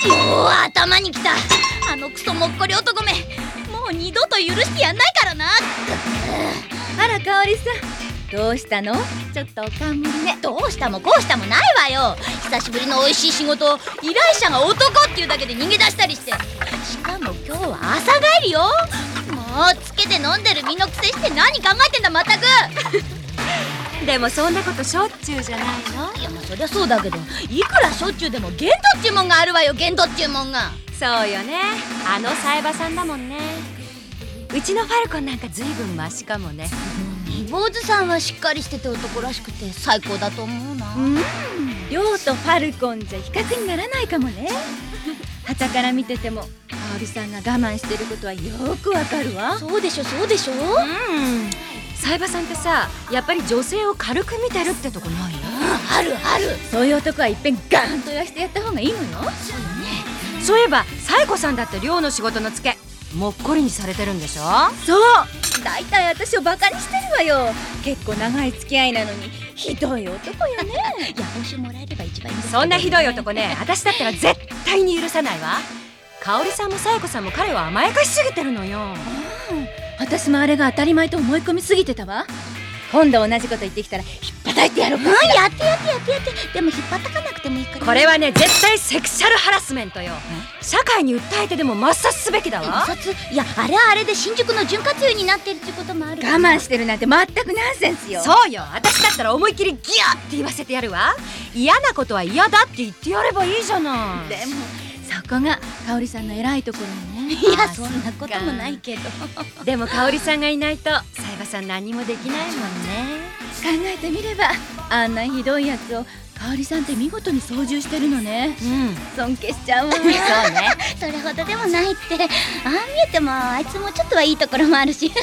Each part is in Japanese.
頭にきた。あのクソもっこり男め、もう二度と許してやんないからな。 あら、香織さん、どうしたの？ちょっとおかんむりね。 どうしたもこうしたもないわよ。久しぶりの美味しい仕事を依頼者が男っていうだけで逃げ出したりして、しかも今日は朝帰りよ。もうつけて飲んでる身のくせして何考えてんだまったく。 でもそんなことしょっちゅうじゃないの？ いや、まあそりゃそうだけど、いくらしょっちゅうでも限度っちゅうもんがあるわよ。限度っちゅうもんが。 そうよね、あのサイバさんだもんね。うちのファルコンなんかずいぶんマシかもね。 坊主さんはしっかりしてて男らしくて最高だと思うな。 リョウとファルコンじゃ比較にならないかもね。傍から見てても香織さんが我慢してることはよくわかるわ。 そうでしょそうでしょ。 サイバさんってさ、やっぱり女性を軽く見てるってとこないの？ あるある。 そういう男はいっぺんガーンと言わしてやった方がいいのよ。 そういえばサイコさんだって寮の仕事のつけもっこりにされてるんでしょ？ そう、だいたい私をバカにしてるわよ。結構長い付き合いなのにひどい男よね。 いや、報酬もらえれば一番いいんですけどね。 そんなひどい男ね、私だったら絶対に許さないわ。香織さんもサイコさんも彼を甘やかしすぎてるのよ。 私もあれが当たり前と思い込みすぎてたわ。今度同じこと言ってきたらひっぱたいてやろうかしら。 やってやってやってやって。でも引っ張ったかなくてもいいから。 これはね、絶対セクシャルハラスメントよ。社会に訴えてでも抹殺すべきだわ。 自殺？いや、あれはあれで新宿の潤滑油になってるってこともあるから。 我慢してるなんて全くナンセンスよ。 そうよ、私だったら思いっきりギャーって言わせてやるわ。嫌なことは嫌だって言ってやればいいじゃない。 でもそこが香織さんの偉いところよね。 いや、そんなこともないけど。 でも香織さんがいないとサイバさん何もできないもんね。 考えてみればあんなひどいやつを香織さんって見事に操縦してるのね。尊敬しちゃうわ。 そうね。 それほどでもないって。ああ見えてもあいつもちょっとはいいところもあるし。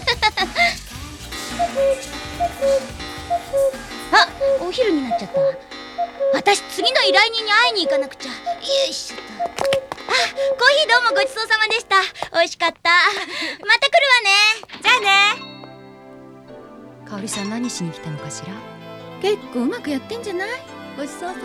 あ、お昼になっちゃったわ。私次の依頼人に会いに行かなくちゃ。よいしょっと。あ、コーヒーどうもごちそうさまでした。美味しかった。また来るわね。 じゃあね。香織さん何しに来たのかしら？ 結構うまくやってんじゃない？ごちそうさま。